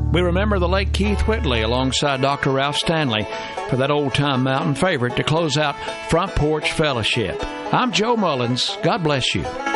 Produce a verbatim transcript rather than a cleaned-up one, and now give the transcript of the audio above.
We remember the late Keith Whitley alongside Doctor Ralph Stanley for that old-time mountain favorite to close out Front Porch Fellowship. I'm Joe Mullins. God bless you.